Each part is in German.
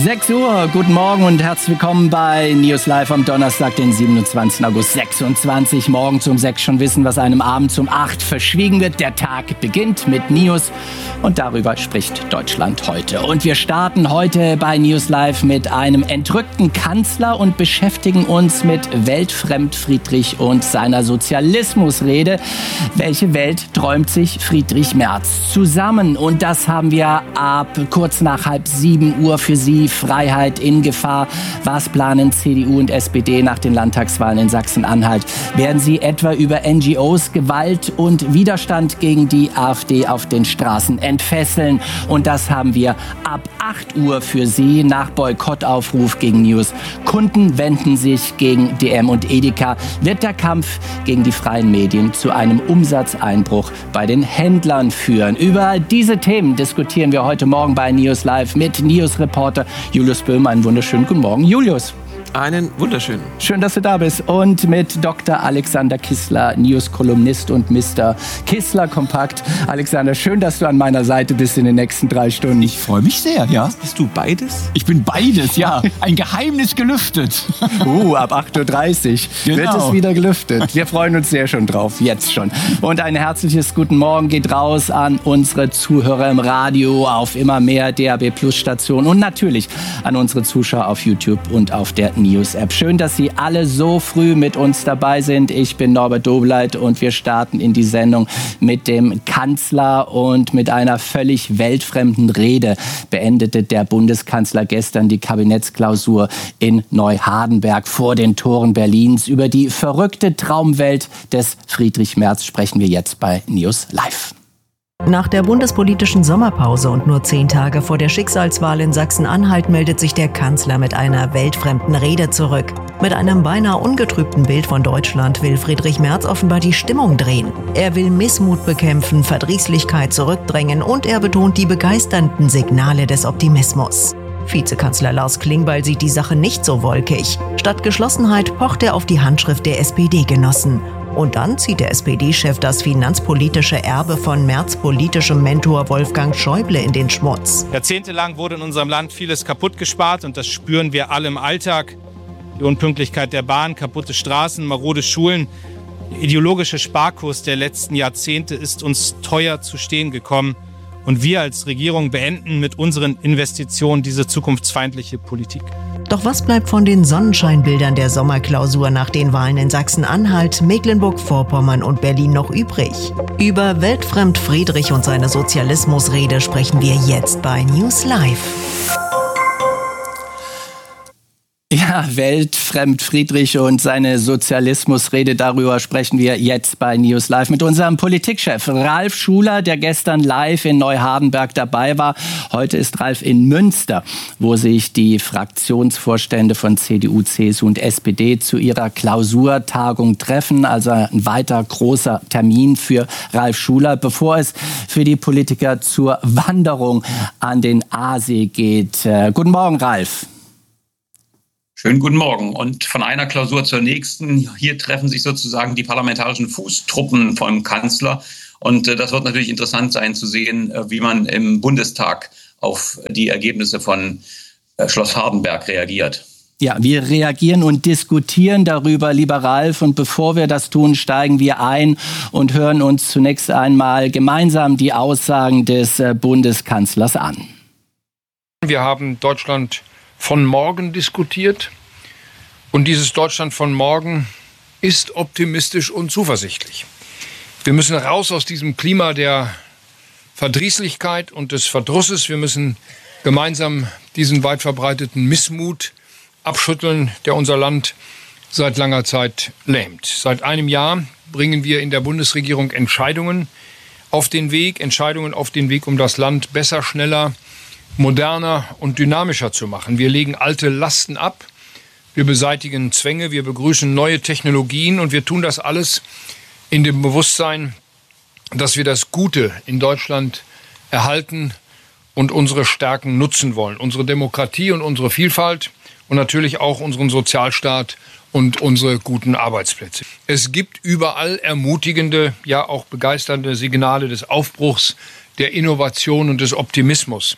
6 Uhr, guten Morgen und herzlich willkommen bei News Live am Donnerstag, den 27. August 26. Morgens um 6 schon wissen, was einem abends um 8 verschwiegen wird. Der Tag beginnt mit News und darüber spricht Deutschland heute. Und wir starten heute bei News Live mit einem entrückten Kanzler und beschäftigen uns mit weltfremd Friedrich und seiner Sozialismusrede. Welche Welt träumt sich Friedrich Merz zusammen? Und das haben wir ab kurz nach 6:30 Uhr für Sie. Freiheit in Gefahr. Was planen CDU und SPD nach den Landtagswahlen in Sachsen-Anhalt? Werden sie etwa über NGOs, Gewalt und Widerstand gegen die AfD auf den Straßen entfesseln? Und das haben wir ab 8 Uhr für Sie nach Boykottaufruf gegen News. Kunden wenden sich gegen DM und Edeka. Wird der Kampf gegen die freien Medien zu einem Umsatzeinbruch bei den Händlern führen? Über diese Themen diskutieren wir heute Morgen bei News Live mit News-Reporter Julius Böhm. Einen wunderschönen guten Morgen, Julius. Einen wunderschönen. Schön, dass du da bist. Und mit Dr. Alexander Kissler, News-Kolumnist und Mr. Kissler Kompakt. Alexander, schön, dass du an meiner Seite bist in den nächsten 3 Stunden. Ich freue mich sehr, ja. Bist du beides? Ich bin beides, ja. Ein Geheimnis gelüftet. Ab 8:30 Uhr wird es wieder gelüftet. Wir freuen uns sehr schon drauf, jetzt schon. Und ein herzliches Guten Morgen geht raus an unsere Zuhörer im Radio, auf immer mehr DAB+-Stationen und natürlich an unsere Zuschauer auf YouTube und auf der News-App. Schön, dass Sie alle so früh mit uns dabei sind. Ich bin Norbert Dobleit und wir starten in die Sendung mit dem Kanzler und mit einer völlig weltfremden Rede beendete der Bundeskanzler gestern die Kabinettsklausur in Neuhardenberg vor den Toren Berlins. Über die verrückte Traumwelt des Friedrich Merz sprechen wir jetzt bei News Live. Nach der bundespolitischen Sommerpause und nur 10 Tage vor der Schicksalswahl in Sachsen-Anhalt meldet sich der Kanzler mit einer weltfremden Rede zurück. Mit einem beinahe ungetrübten Bild von Deutschland will Friedrich Merz offenbar die Stimmung drehen. Er will Missmut bekämpfen, Verdrießlichkeit zurückdrängen und er betont die begeisternden Signale des Optimismus. Vizekanzler Lars Klingbeil sieht die Sache nicht so wolkig. Statt Geschlossenheit pocht er auf die Handschrift der SPD-Genossen. Und dann zieht der SPD-Chef das finanzpolitische Erbe von Merz politischem Mentor Wolfgang Schäuble in den Schmutz. Jahrzehntelang wurde in unserem Land vieles kaputt gespart und das spüren wir alle im Alltag. Die Unpünktlichkeit der Bahn, kaputte Straßen, marode Schulen. Der ideologische Sparkurs der letzten Jahrzehnte ist uns teuer zu stehen gekommen. Und wir als Regierung beenden mit unseren Investitionen diese zukunftsfeindliche Politik. Doch was bleibt von den Sonnenscheinbildern der Sommerklausur nach den Wahlen in Sachsen-Anhalt, Mecklenburg-Vorpommern und Berlin noch übrig? Über weltfremd Friedrich und seine Sozialismusrede sprechen wir jetzt bei News Live. Ja, weltfremd Friedrich und seine Sozialismusrede, darüber sprechen wir jetzt bei News Live mit unserem Politikchef Ralf Schuler, der gestern live in Neuhardenberg dabei war. Heute ist Ralf in Münster, wo sich die Fraktionsvorstände von CDU, CSU und SPD zu ihrer Klausurtagung treffen. Also ein weiter großer Termin für Ralf Schuler, bevor es für die Politiker zur Wanderung an den Aasee geht. Guten Morgen, Ralf. Schönen guten Morgen. Und von einer Klausur zur nächsten. Hier treffen sich sozusagen die parlamentarischen Fußtruppen vom Kanzler. Und das wird natürlich interessant sein zu sehen, wie man im Bundestag auf die Ergebnisse von Schloss Hardenberg reagiert. Ja, wir reagieren und diskutieren darüber, lieber Ralf. Und bevor wir das tun, steigen wir ein und hören uns zunächst einmal gemeinsam die Aussagen des Bundeskanzlers an. Wir haben Deutschland von morgen diskutiert. Und dieses Deutschland von morgen ist optimistisch und zuversichtlich. Wir müssen raus aus diesem Klima der Verdrießlichkeit und des Verdrusses. Wir müssen gemeinsam diesen weit verbreiteten Missmut abschütteln, der unser Land seit langer Zeit lähmt. Seit einem Jahr bringen wir in der Bundesregierung Entscheidungen auf den Weg, um das Land besser, schneller, moderner und dynamischer zu machen. Wir legen alte Lasten ab, wir beseitigen Zwänge, wir begrüßen neue Technologien und wir tun das alles in dem Bewusstsein, dass wir das Gute in Deutschland erhalten und unsere Stärken nutzen wollen. Unsere Demokratie und unsere Vielfalt und natürlich auch unseren Sozialstaat und unsere guten Arbeitsplätze. Es gibt überall ermutigende, ja auch begeisternde Signale des Aufbruchs, der Innovation und des Optimismus.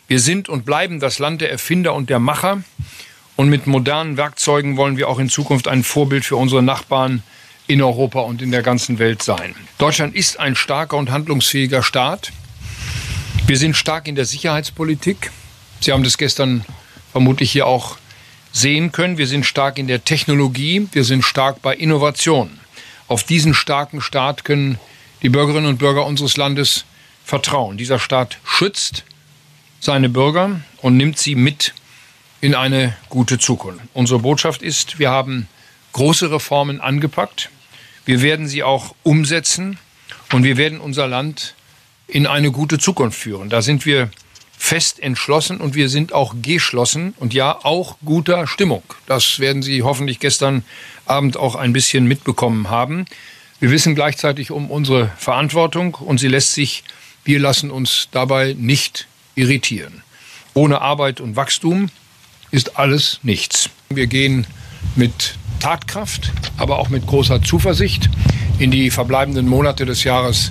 Wir sind und bleiben das Land der Erfinder und der Macher. Und mit modernen Werkzeugen wollen wir auch in Zukunft ein Vorbild für unsere Nachbarn in Europa und in der ganzen Welt sein. Deutschland ist ein starker und handlungsfähiger Staat. Wir sind stark in der Sicherheitspolitik. Sie haben das gestern vermutlich hier auch sehen können. Wir sind stark in der Technologie. Wir sind stark bei Innovationen. Auf diesen starken Staat können die Bürgerinnen und Bürger unseres Landes vertrauen. Dieser Staat schützt seine Bürger und nimmt sie mit in eine gute Zukunft. Unsere Botschaft ist, wir haben große Reformen angepackt. Wir werden sie auch umsetzen und wir werden unser Land in eine gute Zukunft führen. Da sind wir fest entschlossen und wir sind auch geschlossen und ja, auch guter Stimmung. Das werden Sie hoffentlich gestern Abend auch ein bisschen mitbekommen haben. Wir wissen gleichzeitig um unsere Verantwortung und wir lassen uns dabei nicht irritieren. Ohne Arbeit und Wachstum ist alles nichts. Wir gehen mit Tatkraft, aber auch mit großer Zuversicht in die verbleibenden Monate des Jahres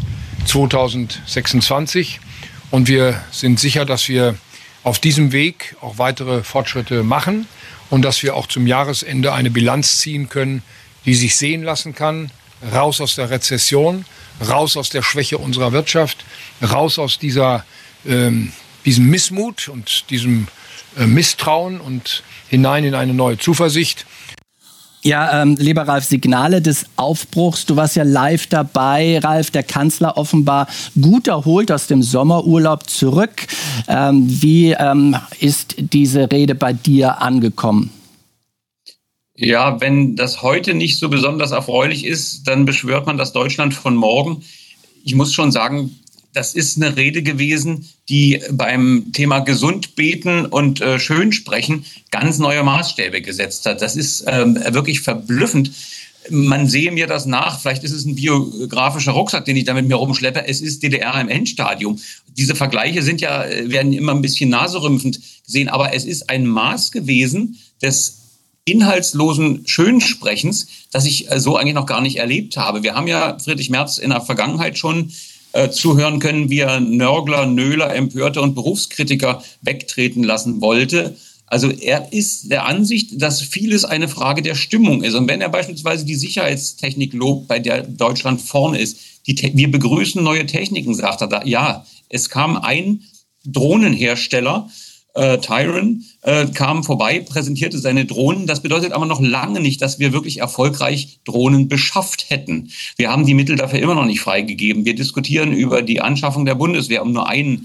2026. Und wir sind sicher, dass wir auf diesem Weg auch weitere Fortschritte machen und dass wir auch zum Jahresende eine Bilanz ziehen können, die sich sehen lassen kann. Raus aus der Rezession, raus aus der Schwäche unserer Wirtschaft, raus aus diesem Missmut und diesem Misstrauen und hinein in eine neue Zuversicht. Ja, lieber Ralf, Signale des Aufbruchs. Du warst ja live dabei, Ralf. Der Kanzler offenbar gut erholt aus dem Sommerurlaub zurück. Wie ist diese Rede bei dir angekommen? Ja, wenn das heute nicht so besonders erfreulich ist, dann beschwört man das Deutschland von morgen. Ich muss schon sagen, das ist eine Rede gewesen, die beim Thema gesund beten und schön sprechen ganz neue Maßstäbe gesetzt hat. Das ist wirklich verblüffend. Man sehe mir das nach, vielleicht ist es ein biografischer Rucksack, den ich da mit mir rumschleppe. Es ist DDR im Endstadium. Diese Vergleiche werden immer ein bisschen naserümpfend gesehen, aber es ist ein Maß gewesen des inhaltslosen Schönsprechens, das ich so eigentlich noch gar nicht erlebt habe. Wir haben ja Friedrich Merz in der Vergangenheit schon zuhören können, wie er Nörgler, Nöler, Empörte und Berufskritiker wegtreten lassen wollte. Also er ist der Ansicht, dass vieles eine Frage der Stimmung ist. Und wenn er beispielsweise die Sicherheitstechnik lobt, bei der Deutschland vorne ist, wir begrüßen neue Techniken, sagt er da. Ja, es kam ein Drohnenhersteller, Tyron, kam vorbei, präsentierte seine Drohnen. Das bedeutet aber noch lange nicht, dass wir wirklich erfolgreich Drohnen beschafft hätten. Wir haben die Mittel dafür immer noch nicht freigegeben. Wir diskutieren über die Anschaffung der Bundeswehr, um nur einen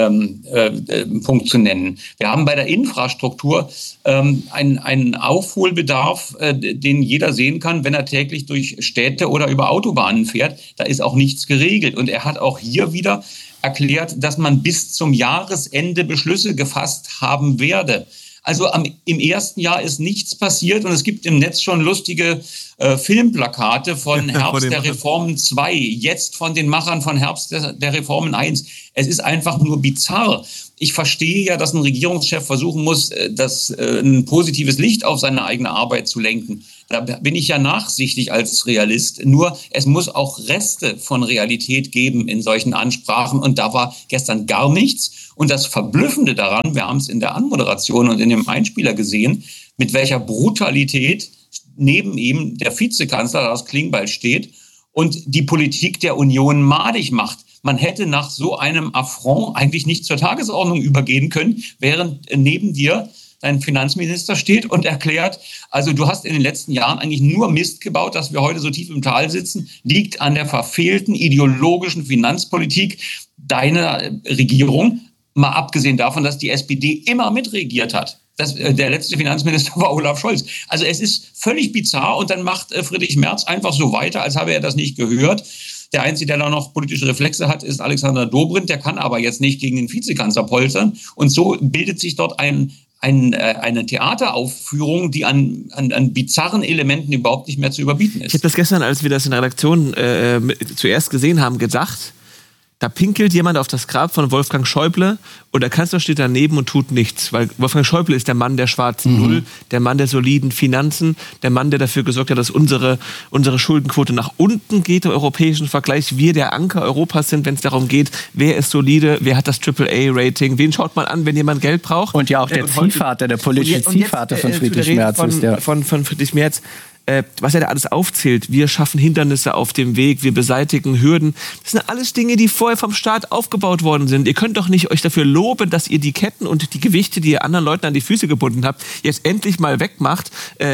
Punkt zu nennen. Wir haben bei der Infrastruktur einen Aufholbedarf, den jeder sehen kann, wenn er täglich durch Städte oder über Autobahnen fährt. Da ist auch nichts geregelt. Und er hat auch hier wieder erklärt, dass man bis zum Jahresende Beschlüsse gefasst haben werde. Also im ersten Jahr ist nichts passiert und es gibt im Netz schon lustige Filmplakate von Herbst der Reformen 2, jetzt von den Machern von Herbst der Reformen 1. Es ist einfach nur bizarr. Ich verstehe ja, dass ein Regierungschef versuchen muss, ein positives Licht auf seine eigene Arbeit zu lenken. Da bin ich ja nachsichtig als Realist. Nur es muss auch Reste von Realität geben in solchen Ansprachen. Und da war gestern gar nichts. Und das Verblüffende daran, wir haben es in der Anmoderation und in dem Einspieler gesehen, mit welcher Brutalität neben ihm der Vizekanzler Lars Klingbeil steht und die Politik der Union madig macht. Man hätte nach so einem Affront eigentlich nicht zur Tagesordnung übergehen können, während neben dir dein Finanzminister steht und erklärt, also du hast in den letzten Jahren eigentlich nur Mist gebaut, dass wir heute so tief im Tal sitzen, liegt an der verfehlten ideologischen Finanzpolitik deiner Regierung, mal abgesehen davon, dass die SPD immer mitregiert hat. Der letzte Finanzminister war Olaf Scholz. Also es ist völlig bizarr und dann macht Friedrich Merz einfach so weiter, als habe er das nicht gehört. Der Einzige, der da noch politische Reflexe hat, ist Alexander Dobrindt. Der kann aber jetzt nicht gegen den Vizekanzler poltern. Und so bildet sich dort eine Theateraufführung, die an bizarren Elementen überhaupt nicht mehr zu überbieten ist. Ich habe das gestern, als wir das in der Redaktion zuerst gesehen haben, gedacht, Da pinkelt jemand auf das Grab von Wolfgang Schäuble und der Kanzler steht daneben und tut nichts. Weil Wolfgang Schäuble ist der Mann der schwarzen Null, der Mann der soliden Finanzen, der Mann, der dafür gesorgt hat, dass unsere Schuldenquote nach unten geht im europäischen Vergleich. Wir der Anker Europas sind, wenn es darum geht, wer ist solide, wer hat das AAA-Rating, wen schaut man an, wenn jemand Geld braucht. Und ja auch der Ziehvater, der politische Ziehvater von Friedrich Merz ist der. Von Friedrich Merz. Was er da alles aufzählt, wir schaffen Hindernisse auf dem Weg, wir beseitigen Hürden. Das sind alles Dinge, die vorher vom Staat aufgebaut worden sind. Ihr könnt doch nicht euch dafür loben, dass ihr die Ketten und die Gewichte, die ihr anderen Leuten an die Füße gebunden habt, jetzt endlich mal wegmacht.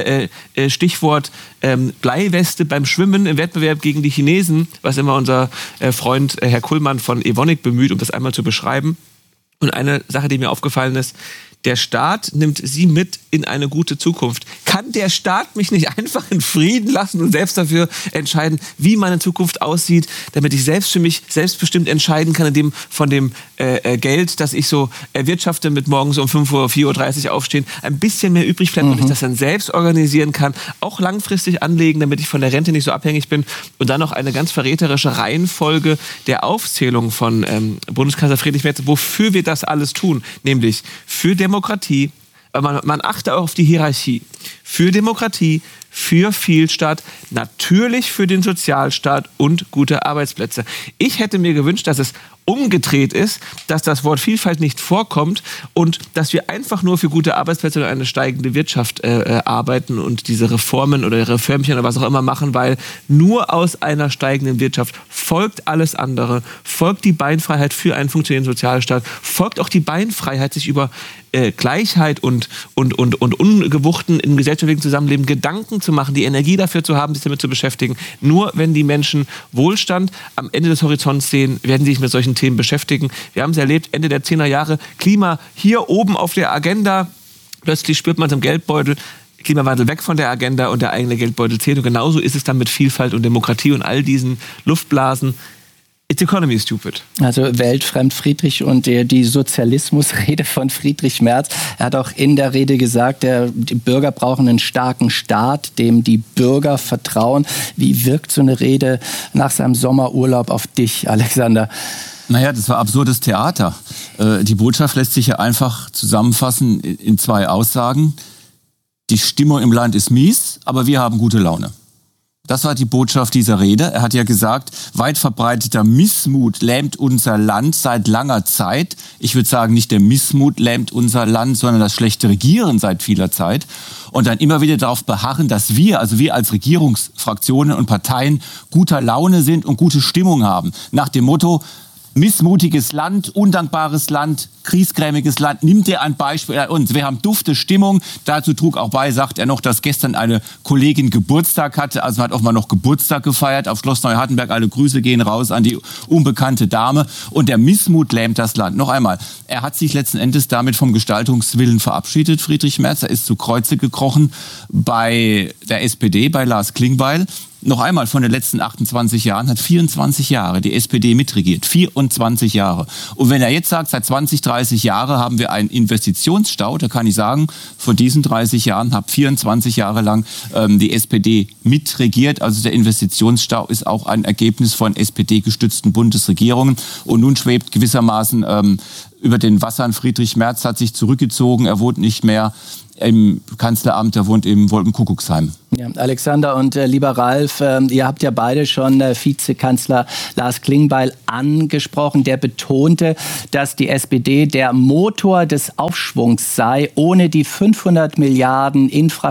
Stichwort Bleiweste beim Schwimmen im Wettbewerb gegen die Chinesen, was immer unser Freund Herr Kullmann von Evonik bemüht, um das einmal zu beschreiben. Und eine Sache, die mir aufgefallen ist, der Staat nimmt sie mit in eine gute Zukunft. Kann der Staat mich nicht einfach in Frieden lassen und selbst dafür entscheiden, wie meine Zukunft aussieht, damit ich selbst für mich selbstbestimmt entscheiden kann, von dem Geld, das ich so erwirtschafte mit morgens um 4:30 Uhr aufstehen, ein bisschen mehr übrig bleibt und ich das dann selbst organisieren kann, auch langfristig anlegen, damit ich von der Rente nicht so abhängig bin. Und dann noch eine ganz verräterische Reihenfolge der Aufzählung von Bundeskanzler Friedrich Merz, wofür wir das alles tun, nämlich für Demokratie, man achte auch auf die Hierarchie, für Demokratie, für Vielstaat, natürlich für den Sozialstaat und gute Arbeitsplätze. Ich hätte mir gewünscht, dass es umgedreht ist, dass das Wort Vielfalt nicht vorkommt und dass wir einfach nur für gute Arbeitsplätze und eine steigende Wirtschaft arbeiten und diese Reformen oder Reformchen oder was auch immer machen, weil nur aus einer steigenden Wirtschaft folgt alles andere, folgt die Beinfreiheit für einen funktionierenden Sozialstaat, folgt auch die Beinfreiheit, sich über Gleichheit und Ungewuchten im gesellschaftlichen Zusammenleben Gedanken zu machen, die Energie dafür zu haben, sich damit zu beschäftigen. Nur wenn die Menschen Wohlstand am Ende des Horizonts sehen, werden sie sich mit solchen Themen beschäftigen. Wir haben es erlebt, Ende der 10er Jahre, Klima hier oben auf der Agenda, plötzlich spürt man es im Geldbeutel, Klimawandel weg von der Agenda und der eigene Geldbeutel zählt. Und genauso ist es dann mit Vielfalt und Demokratie und all diesen Luftblasen. It's economy stupid. Also weltfremd Friedrich und die Sozialismusrede von Friedrich Merz. Er hat auch in der Rede gesagt, die Bürger brauchen einen starken Staat, dem die Bürger vertrauen. Wie wirkt so eine Rede nach seinem Sommerurlaub auf dich, Alexander? Naja, das war absurdes Theater. Die Botschaft lässt sich ja einfach zusammenfassen in 2 Aussagen. Die Stimmung im Land ist mies, aber wir haben gute Laune. Das war die Botschaft dieser Rede. Er hat ja gesagt, weit verbreiteter Missmut lähmt unser Land seit langer Zeit. Ich würde sagen, nicht der Missmut lähmt unser Land, sondern das schlechte Regieren seit vieler Zeit. Und dann immer wieder darauf beharren, dass wir als Regierungsfraktionen und Parteien guter Laune sind und gute Stimmung haben. Nach dem Motto, missmutiges Land, undankbares Land, kriesgrämiges Land, nimmt er ein Beispiel an uns. Wir haben dufte Stimmung. Dazu trug auch bei, sagt er noch, dass gestern eine Kollegin Geburtstag hatte. Also man hat auch mal noch Geburtstag gefeiert auf Schloss Neuhardenberg. Alle Grüße gehen raus an die unbekannte Dame. Und der Missmut lähmt das Land. Noch einmal, er hat sich letzten Endes damit vom Gestaltungswillen verabschiedet, Friedrich Merz. Er ist zu Kreuze gekrochen bei der SPD, bei Lars Klingbeil. Noch einmal, von den letzten 28 Jahren hat 24 Jahre die SPD mitregiert. 24 Jahre. Und wenn er jetzt sagt, seit 20, 30 Jahren haben wir einen Investitionsstau, da kann ich sagen, von diesen 30 Jahren hat 24 Jahre lang die SPD mitregiert. Also der Investitionsstau ist auch ein Ergebnis von SPD-gestützten Bundesregierungen. Und nun schwebt gewissermaßen über den Wassern. Friedrich Merz hat sich zurückgezogen. Er wohnt nicht mehr im Kanzleramt, er wohnt im Wolkenkuckucksheim. Ja, Alexander und lieber Ralf, ihr habt ja beide schon Vizekanzler Lars Klingbeil angesprochen. Der betonte, dass die SPD der Motor des Aufschwungs sei. Ohne die 500 Milliarden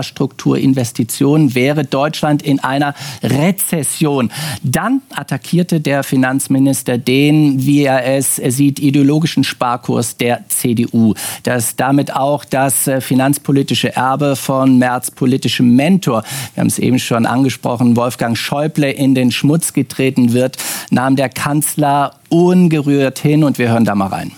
Infrastrukturinvestitionen wäre Deutschland in einer Rezession. Dann attackierte der Finanzminister den, wie er es sieht, ideologischen Sparkurs der CDU. Dass damit auch das finanzpolitische Erbe von Merz politischem Mentor, wir haben es eben schon angesprochen, Wolfgang Schäuble in den Schmutz getreten wird, nahm der Kanzler ungerührt hin und wir hören da mal rein.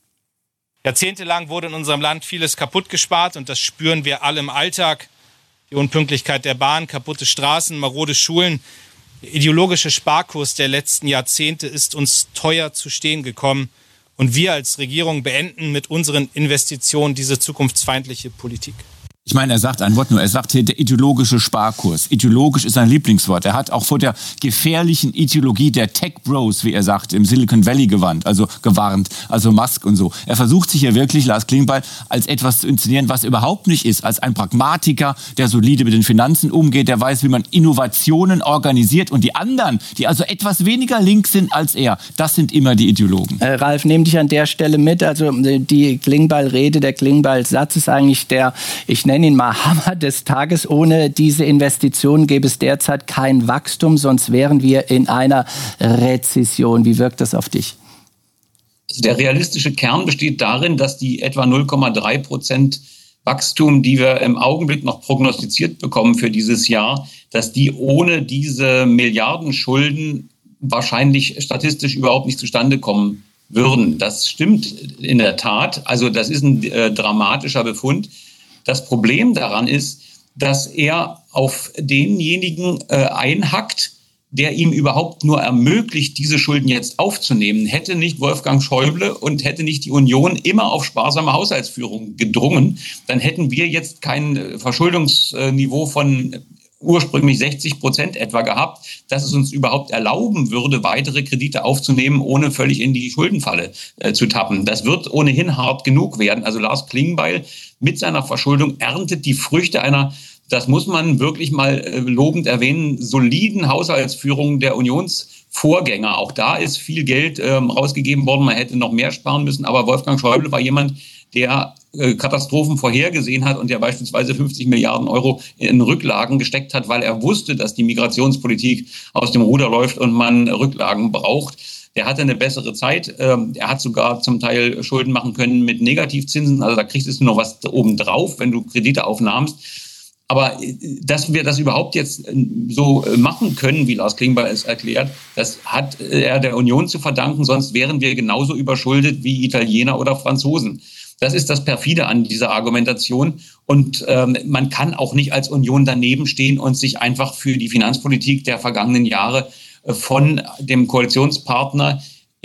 Jahrzehntelang wurde in unserem Land vieles kaputt gespart und das spüren wir alle im Alltag. Die Unpünktlichkeit der Bahn, kaputte Straßen, marode Schulen. Der ideologische Sparkurs der letzten Jahrzehnte ist uns teuer zu stehen gekommen. Und wir als Regierung beenden mit unseren Investitionen diese zukunftsfeindliche Politik. Ich meine, er sagt ein Wort nur, er sagt hier der ideologische Sparkurs. Ideologisch ist sein Lieblingswort. Er hat auch vor der gefährlichen Ideologie der Tech-Bros, wie er sagt, im Silicon Valley gewarnt, also Musk und so. Er versucht sich hier wirklich, Lars Klingbeil, als etwas zu inszenieren, was überhaupt nicht ist, als ein Pragmatiker, der solide mit den Finanzen umgeht, der weiß, wie man Innovationen organisiert, und die anderen, die also etwas weniger links sind als er, das sind immer die Ideologen. Ralf, nehm dich an der Stelle mit. Also die Klingbeil-Rede, der Klingbeil-Satz ist eigentlich der, ich nenne ihn mal Hammer des Tages. Ohne diese Investitionen gäbe es derzeit kein Wachstum, sonst wären wir in einer Rezession. Wie wirkt das auf dich? Der realistische Kern besteht darin, dass die etwa 0,3% Wachstum, die wir im Augenblick noch prognostiziert bekommen für dieses Jahr, dass die ohne diese Milliardenschulden wahrscheinlich statistisch überhaupt nicht zustande kommen würden. Das stimmt in der Tat. Also das ist ein dramatischer Befund. Das Problem daran ist, dass er auf denjenigen einhackt, der ihm überhaupt nur ermöglicht, diese Schulden jetzt aufzunehmen. Hätte nicht Wolfgang Schäuble und hätte nicht die Union immer auf sparsame Haushaltsführung gedrungen, dann hätten wir jetzt kein Verschuldungsniveau von ursprünglich 60% etwa gehabt, dass es uns überhaupt erlauben würde, weitere Kredite aufzunehmen, ohne völlig in die Schuldenfalle zu tappen. Das wird ohnehin hart genug werden. Also Lars Klingbeil mit seiner Verschuldung erntet die Früchte einer, das muss man wirklich mal lobend erwähnen, soliden Haushaltsführung der Unionsvorgänger. Auch da ist viel Geld rausgegeben worden. Man hätte noch mehr sparen müssen. Aber Wolfgang Schäuble war jemand, der Katastrophen vorhergesehen hat und der beispielsweise 50 Milliarden Euro in Rücklagen gesteckt hat, weil er wusste, dass die Migrationspolitik aus dem Ruder läuft und man Rücklagen braucht. Der hatte eine bessere Zeit. Er hat sogar zum Teil Schulden machen können mit Negativzinsen. Also da kriegst du nur noch was obendrauf, wenn du Kredite aufnahmst. Aber dass wir das überhaupt jetzt so machen können, wie Lars Klingbeil es erklärt, das hat er der Union zu verdanken. Sonst wären wir genauso überschuldet wie Italiener oder Franzosen. Das ist das Perfide an dieser Argumentation. Und man kann auch nicht als Union daneben stehen und sich einfach für die Finanzpolitik der vergangenen Jahre von dem Koalitionspartner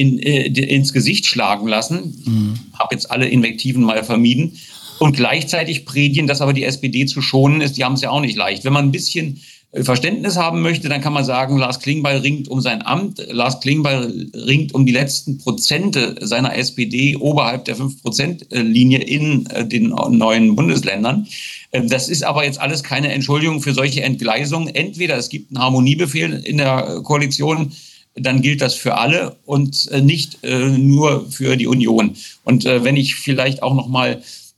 ins Gesicht schlagen lassen. Habe jetzt alle Invektiven mal vermieden. Und gleichzeitig predigen, dass aber die SPD zu schonen ist. Die haben es ja auch nicht leicht. Wenn man ein bisschen Verständnis haben möchte, dann kann man sagen, Lars Klingbeil ringt um sein Amt. Lars Klingbeil ringt um die letzten Prozente seiner SPD oberhalb der 5%-Linie in den neuen Bundesländern. Das ist aber jetzt alles keine Entschuldigung für solche Entgleisungen. Entweder es gibt einen Harmoniebefehl in der Koalition, dann gilt das für alle und nicht nur für die Union. Und wenn ich vielleicht auch noch mal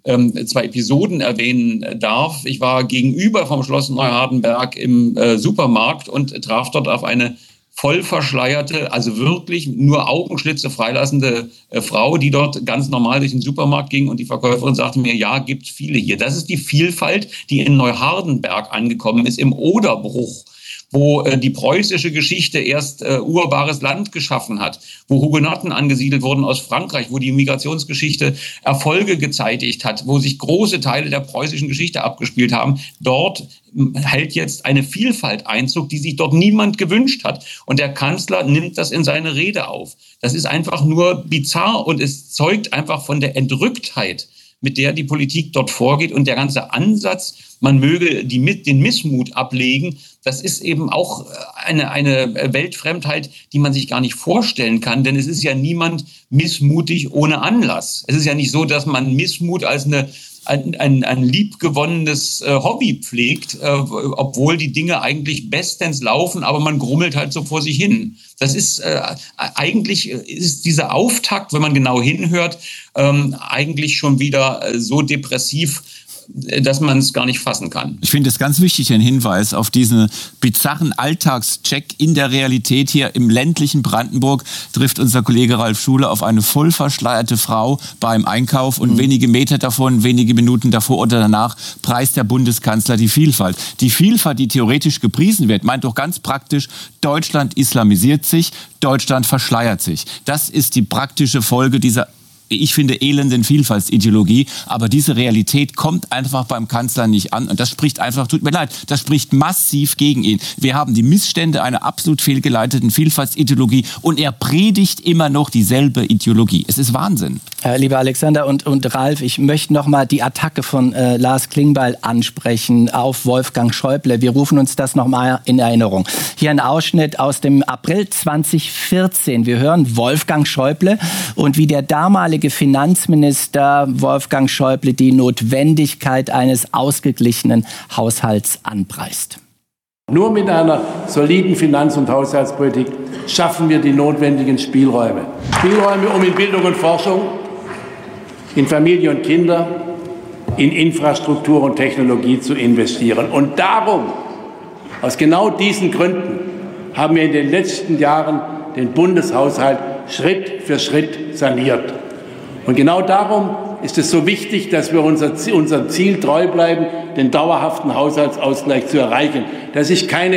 2 Episoden erwähnen darf. Ich war gegenüber vom Schloss Neuhardenberg im Supermarkt und traf dort auf eine voll verschleierte, also wirklich nur Augenschlitze freilassende Frau, die dort ganz normal durch den Supermarkt ging, und die Verkäuferin sagte mir, ja, gibt viele hier. Das ist die Vielfalt, die in Neuhardenberg angekommen ist, im Oderbruch, wo die preußische Geschichte erst urbares Land geschaffen hat, wo Hugenotten angesiedelt wurden aus Frankreich, wo die Migrationsgeschichte Erfolge gezeitigt hat, wo sich große Teile der preußischen Geschichte abgespielt haben. Dort hält jetzt eine Vielfalt Einzug, die sich dort niemand gewünscht hat. Und der Kanzler nimmt das in seine Rede auf. Das ist einfach nur bizarr und es zeugt einfach von der Entrücktheit, mit der die Politik dort vorgeht, und der ganze Ansatz, man möge den Missmut ablegen, das ist eben auch eine Weltfremdheit, die man sich gar nicht vorstellen kann, denn es ist ja niemand missmutig ohne Anlass. Es ist ja nicht so, dass man Missmut als ein liebgewonnenes Hobby pflegt, obwohl die Dinge eigentlich bestens laufen, aber man grummelt halt so vor sich hin. Das ist eigentlich ist dieser Auftakt, wenn man genau hinhört, eigentlich schon wieder so depressiv, dass man es gar nicht fassen kann. Ich finde es ganz wichtig, ein Hinweis auf diesen bizarren Alltagscheck in der Realität. Hier im ländlichen Brandenburg trifft unser Kollege Ralf Schuler auf eine voll verschleierte Frau beim Einkauf und wenige Meter davon, wenige Minuten davor oder danach preist der Bundeskanzler die Vielfalt. Die Vielfalt, die theoretisch gepriesen wird, meint doch ganz praktisch, Deutschland islamisiert sich, Deutschland verschleiert sich. Das ist die praktische Folge dieser ich finde, elenden Vielfaltsideologie. Aber diese Realität kommt einfach beim Kanzler nicht an. Und das spricht einfach, tut mir leid, das spricht massiv gegen ihn. Wir haben die Missstände einer absolut fehlgeleiteten Vielfaltsideologie und er predigt immer noch dieselbe Ideologie. Es ist Wahnsinn. Lieber Alexander und Ralf, ich möchte noch mal die Attacke von Lars Klingbeil ansprechen auf Wolfgang Schäuble. Wir rufen uns das noch mal in Erinnerung. Hier ein Ausschnitt aus dem April 2014. Wir hören Wolfgang Schäuble und wie der damalige Finanzminister Wolfgang Schäuble die Notwendigkeit eines ausgeglichenen Haushalts anpreist. Nur mit einer soliden Finanz- und Haushaltspolitik schaffen wir die notwendigen Spielräume. Spielräume, um in Bildung und Forschung, in Familie und Kinder, in Infrastruktur und Technologie zu investieren. Und darum, aus genau diesen Gründen, haben wir in den letzten Jahren den Bundeshaushalt Schritt für Schritt saniert. Und genau darum ist es so wichtig, dass wir unserem Ziel treu bleiben, den dauerhaften Haushaltsausgleich zu erreichen. Das ist kein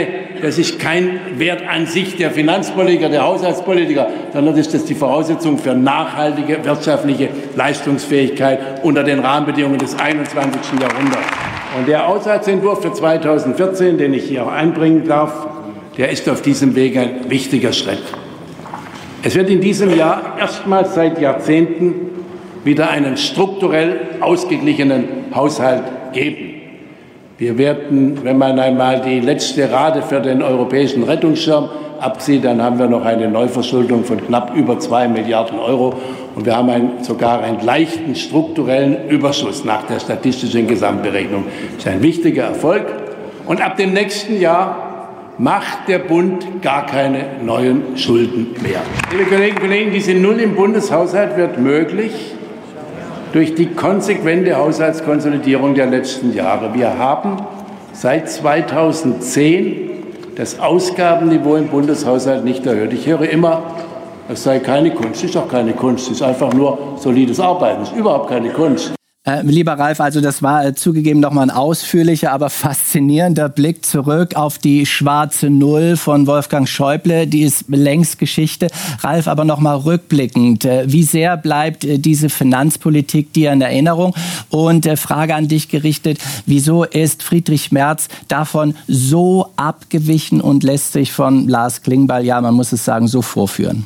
Wert an sich der Finanzpolitiker, der Haushaltspolitiker, sondern das ist die Voraussetzung für nachhaltige wirtschaftliche Leistungsfähigkeit unter den Rahmenbedingungen des 21. Jahrhunderts. Und der Haushaltsentwurf für 2014, den ich hier auch einbringen darf, der ist auf diesem Weg ein wichtiger Schritt. Es wird in diesem Jahr erstmals seit Jahrzehnten wieder einen strukturell ausgeglichenen Haushalt geben. Wir werden, wenn man einmal die letzte Rate für den europäischen Rettungsschirm abzieht, dann haben wir noch eine Neuverschuldung von knapp über 2 Milliarden Euro. Und wir haben sogar einen leichten strukturellen Überschuss nach der statistischen Gesamtberechnung. Das ist ein wichtiger Erfolg. Und ab dem nächsten Jahr macht der Bund gar keine neuen Schulden mehr. Liebe Kolleginnen und Kollegen, diese Null im Bundeshaushalt wird möglich durch die konsequente Haushaltskonsolidierung der letzten Jahre. Wir haben seit 2010 das Ausgabenniveau im Bundeshaushalt nicht erhöht. Ich höre immer, es sei keine Kunst. Es ist auch keine Kunst. Es ist einfach nur solides Arbeiten. Es ist überhaupt keine Kunst. Lieber Ralf, also das war zugegeben nochmal ein ausführlicher, aber faszinierender Blick zurück auf die schwarze Null von Wolfgang Schäuble. Die ist längst Geschichte. Ralf, aber nochmal rückblickend. Wie sehr bleibt diese Finanzpolitik dir in Erinnerung? Und Frage an dich gerichtet, wieso ist Friedrich Merz davon so abgewichen und lässt sich von Lars Klingbeil, ja, man muss es sagen, so vorführen?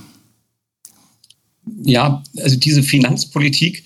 Ja, also diese Finanzpolitik,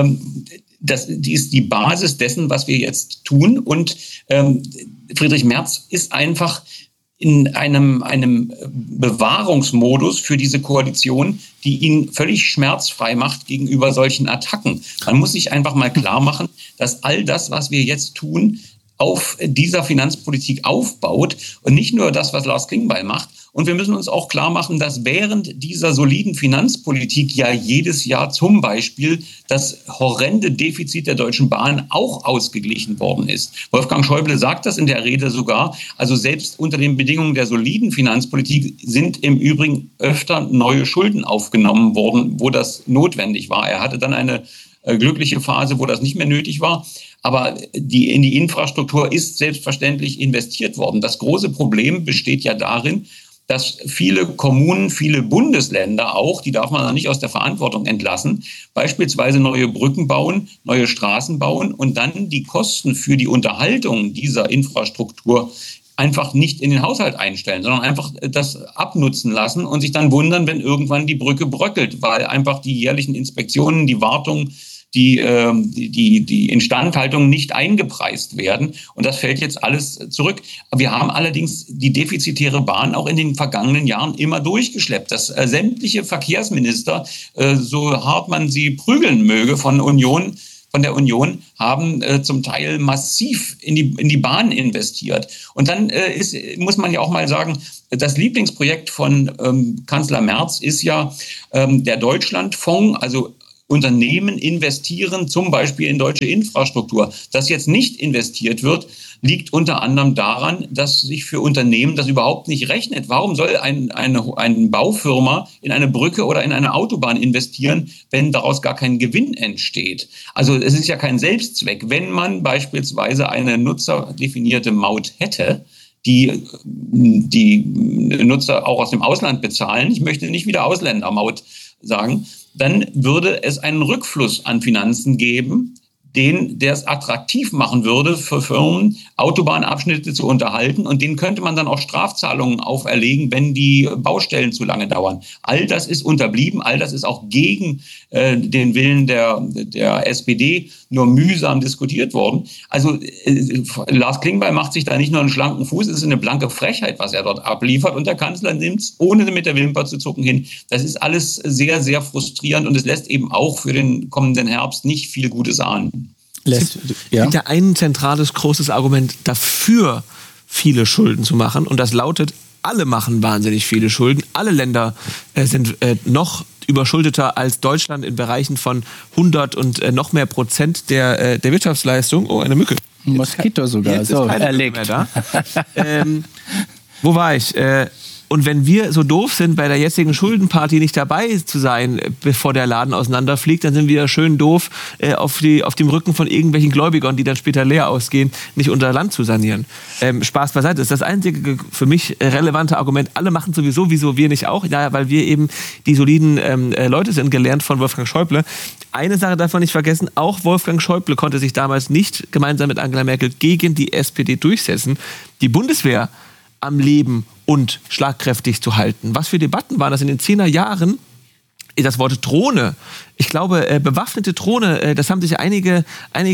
die ist die Basis dessen, was wir jetzt tun. Und Friedrich Merz ist einfach in einem Bewahrungsmodus für diese Koalition, die ihn völlig schmerzfrei macht gegenüber solchen Attacken. Man muss sich einfach mal klar machen, dass all das, was wir jetzt tun, auf dieser Finanzpolitik aufbaut und nicht nur das, was Lars Klingbeil macht. Und wir müssen uns auch klar machen, dass während dieser soliden Finanzpolitik ja jedes Jahr zum Beispiel das horrende Defizit der Deutschen Bahn auch ausgeglichen worden ist. Wolfgang Schäuble sagt das in der Rede sogar. Also selbst unter den Bedingungen der soliden Finanzpolitik sind im Übrigen öfter neue Schulden aufgenommen worden, wo das notwendig war. Er hatte dann eine glückliche Phase, wo das nicht mehr nötig war. Aber in die Infrastruktur ist selbstverständlich investiert worden. Das große Problem besteht ja darin, dass viele Kommunen, viele Bundesländer auch, die darf man dann nicht aus der Verantwortung entlassen, beispielsweise neue Brücken bauen, neue Straßen bauen und dann die Kosten für die Unterhaltung dieser Infrastruktur einfach nicht in den Haushalt einstellen, sondern einfach das abnutzen lassen und sich dann wundern, wenn irgendwann die Brücke bröckelt, weil einfach die jährlichen Inspektionen, die Wartung, die Instandhaltung nicht eingepreist werden. Und das fällt jetzt alles zurück. Wir haben allerdings die defizitäre Bahn auch in den vergangenen Jahren immer durchgeschleppt. Dass sämtliche Verkehrsminister, so hart man sie prügeln möge von der Union, haben zum Teil massiv in die Bahn investiert. Und dann muss man ja auch mal sagen, das Lieblingsprojekt von Kanzler Merz ist ja der Deutschlandfonds, also Unternehmen investieren zum Beispiel in deutsche Infrastruktur. Dass jetzt nicht investiert wird, liegt unter anderem daran, dass sich für Unternehmen das überhaupt nicht rechnet. Warum soll eine Baufirma in eine Brücke oder in eine Autobahn investieren, wenn daraus gar kein Gewinn entsteht? Also es ist ja kein Selbstzweck. Wenn man beispielsweise eine nutzerdefinierte Maut hätte, die Nutzer auch aus dem Ausland bezahlen, ich möchte nicht wieder Ausländermaut sagen, dann würde es einen Rückfluss an Finanzen geben, der es attraktiv machen würde für Firmen, Autobahnabschnitte zu unterhalten. Und denen könnte man dann auch Strafzahlungen auferlegen, wenn die Baustellen zu lange dauern. All das ist unterblieben. All das ist auch gegen den Willen der SPD nur mühsam diskutiert worden. Also Lars Klingbeil macht sich da nicht nur einen schlanken Fuß, es ist eine blanke Frechheit, was er dort abliefert. Und der Kanzler nimmt es, ohne mit der Wimper zu zucken, hin. Das ist alles sehr, sehr frustrierend und es lässt eben auch für den kommenden Herbst nicht viel Gutes ahnen. Es gibt ja ein zentrales, großes Argument dafür, viele Schulden zu machen. Und das lautet, alle machen wahnsinnig viele Schulden. Alle Länder sind noch überschuldeter als Deutschland in Bereichen von 100 und noch mehr Prozent der Wirtschaftsleistung. Oh, eine Mücke. Ein Moskito sogar. Jetzt so, erlegt. Wo war ich? Und wenn wir so doof sind, bei der jetzigen Schuldenparty nicht dabei zu sein, bevor der Laden auseinanderfliegt, dann sind wir schön doof, auf dem Rücken von irgendwelchen Gläubigern, die dann später leer ausgehen, nicht unser Land zu sanieren. Spaß beiseite. Das ist das einzige für mich relevante Argument. Alle machen sowieso, wieso wir nicht auch? Ja, weil wir eben die soliden Leute sind, gelernt von Wolfgang Schäuble. Eine Sache darf man nicht vergessen, auch Wolfgang Schäuble konnte sich damals nicht gemeinsam mit Angela Merkel gegen die SPD durchsetzen. Die Bundeswehr am Leben und schlagkräftig zu halten. Was für Debatten waren das in den 10er Jahren? Das Wort Drohne. Ich glaube, bewaffnete Drohne, das haben sich einige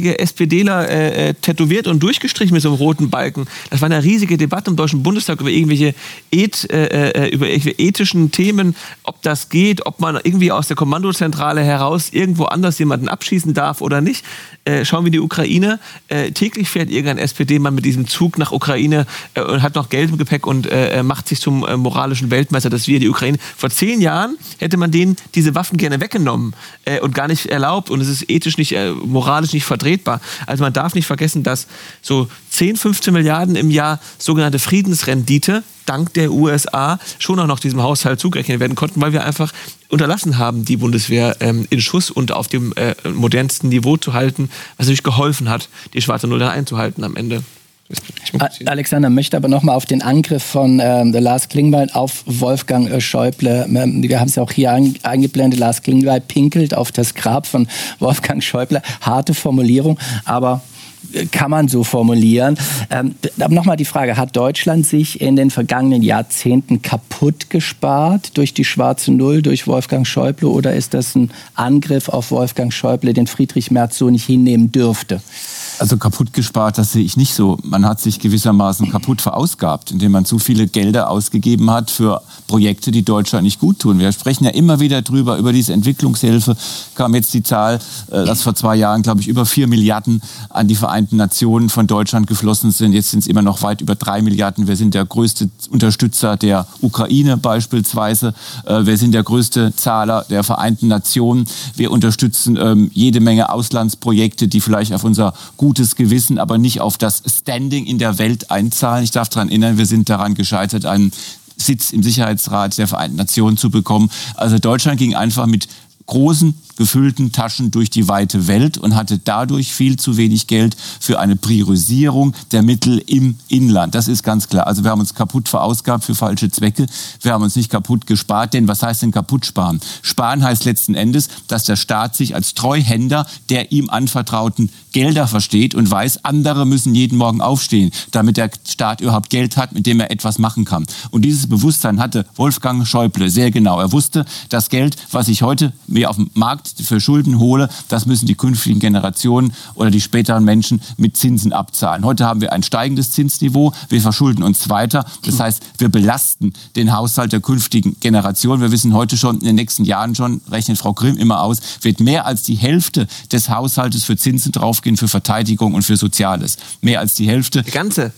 SPDler tätowiert und durchgestrichen mit so einem roten Balken. Das war eine riesige Debatte im Deutschen Bundestag über irgendwelche ethischen Themen, ob das geht, ob man irgendwie aus der Kommandozentrale heraus irgendwo anders jemanden abschießen darf oder nicht. Schauen wir die Ukraine. Täglich fährt irgendein SPD-Mann mit diesem Zug nach Ukraine und hat noch Geld im Gepäck und macht sich zum moralischen Weltmeister, dass wir die Ukraine. Vor 10 Jahren hätte man denen diese Waffen gerne weggenommen und gar nicht erlaubt und es ist ethisch nicht, moralisch nicht vertretbar. Also man darf nicht vergessen, dass so 10, 15 Milliarden im Jahr sogenannte Friedensrendite dank der USA schon auch noch diesem Haushalt zugerechnet werden konnten, weil wir einfach unterlassen haben, die Bundeswehr in Schuss und auf dem modernsten Niveau zu halten, was natürlich geholfen hat, die schwarze Null einzuhalten am Ende. Alexander möchte aber noch mal auf den Angriff von Lars Klingbeil auf Wolfgang Schäuble. Wir haben es ja auch hier eingeblendet. Lars Klingbeil pinkelt auf das Grab von Wolfgang Schäuble. Harte Formulierung, aber kann man so formulieren. Aber nochmal die Frage, hat Deutschland sich in den vergangenen Jahrzehnten kaputt gespart durch die schwarze Null, durch Wolfgang Schäuble, oder ist das ein Angriff auf Wolfgang Schäuble, den Friedrich Merz so nicht hinnehmen dürfte? Also kaputt gespart, das sehe ich nicht so. Man hat sich gewissermaßen kaputt verausgabt, indem man zu viele Gelder ausgegeben hat für Projekte, die Deutschland nicht gut tun. Wir sprechen ja immer wieder drüber, über diese Entwicklungshilfe. Kam jetzt die Zahl, dass vor 2 Jahren, glaube ich, über 4 Milliarden an die Vereinten Nationen von Deutschland geflossen sind. Jetzt sind es immer noch weit über 3 Milliarden. Wir sind der größte Unterstützer der Ukraine beispielsweise. Wir sind der größte Zahler der Vereinten Nationen. Wir unterstützen jede Menge Auslandsprojekte, die vielleicht auf unser gutes Gewissen, aber nicht auf das Standing in der Welt einzahlen. Ich darf daran erinnern, wir sind daran gescheitert, einen Sitz im Sicherheitsrat der Vereinten Nationen zu bekommen. Also Deutschland ging einfach mit großen, gefüllten Taschen durch die weite Welt und hatte dadurch viel zu wenig Geld für eine Priorisierung der Mittel im Inland. Das ist ganz klar. Also wir haben uns kaputt verausgabt für falsche Zwecke. Wir haben uns nicht kaputt gespart. Denn was heißt denn kaputt sparen? Sparen heißt letzten Endes, dass der Staat sich als Treuhänder der ihm anvertrauten Gelder versteht und weiß, andere müssen jeden Morgen aufstehen, damit der Staat überhaupt Geld hat, mit dem er etwas machen kann. Und dieses Bewusstsein hatte Wolfgang Schäuble sehr genau. Er wusste, das Geld, was ich heute mir auf dem Markt für Schulden hole, das müssen die künftigen Generationen oder die späteren Menschen mit Zinsen abzahlen. Heute haben wir ein steigendes Zinsniveau, wir verschulden uns weiter. Das heißt, wir belasten den Haushalt der künftigen Generation. Wir wissen heute schon, in den nächsten Jahren schon, rechnet Frau Grimm immer aus, wird mehr als die Hälfte des Haushaltes für Zinsen draufgehen, für Verteidigung und für Soziales. Mehr als die Hälfte. Der ganze